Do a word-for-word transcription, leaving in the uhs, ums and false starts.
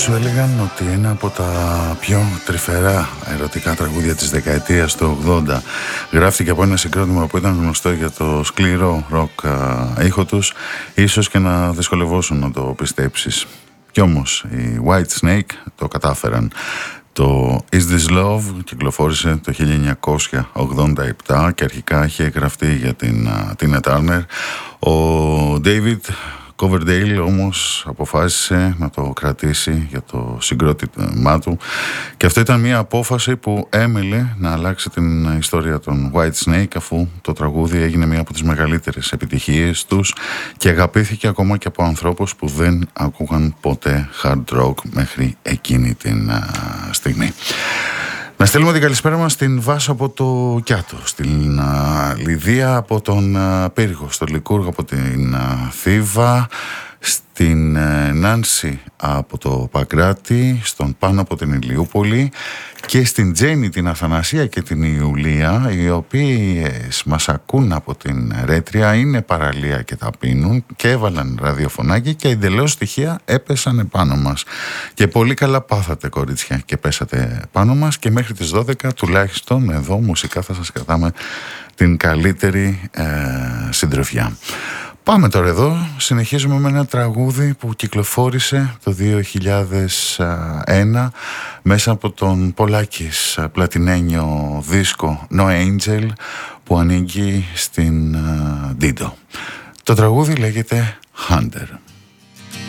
σου έλεγαν ότι ένα από τα πιο τρυφερά ερωτικά τραγούδια της δεκαετίας του ογδόντα γράφτηκε από ένα συγκρότημα που ήταν γνωστό για το σκληρό ροκ ήχο τους, ίσως και να δυσκολευόσουν να το πιστέψεις. Κι όμως οι White Snake το κατάφεραν. Το Is This Love κυκλοφόρησε το χίλια εννιακόσια ογδόντα επτά και αρχικά είχε γραφτεί για την Tina Turner. Ο David Coverdale όμως αποφάσισε να το κρατήσει για το συγκρότημά του και αυτό ήταν μια απόφαση που έμελε να αλλάξει την ιστορία των White Snake, αφού το τραγούδι έγινε μια από τις μεγαλύτερες επιτυχίες τους και αγαπήθηκε ακόμα και από ανθρώπους που δεν ακούγαν ποτέ hard rock μέχρι εκείνη την α, στιγμή. Να στείλουμε την καλησπέρα μας στην Βάσο από το Κιάτο, στην α, Λιδία από τον α, Πύργο, στον Λικούργο από την α, Θήβα, στην α, Νάνση από το Παγκράτη, στον Πάνο από την Ηλιούπολη και στην Τζέννη, την Αθανασία και την Ιουλία, οι οποίες μας ακούν από την Ρέτρια, είναι παραλία και τα πίνουν και έβαλαν ραδιοφωνάκι και εντελώς στοιχεία έπεσαν επάνω μας. Και πολύ καλά πάθατε, κορίτσια, και πέσατε πάνω μας και μέχρι τις δώδεκα τουλάχιστον εδώ μουσικά θα σας κρατάμε την καλύτερη ε, συντροφιά. Πάμε τώρα εδώ, συνεχίζουμε με ένα τραγούδι που κυκλοφόρησε το δύο χιλιάδες ένα μέσα από τον Πολάκης πλατινένιο δίσκο No Angel που ανήκει στην uh, Dido. Το τραγούδι λέγεται Hunter.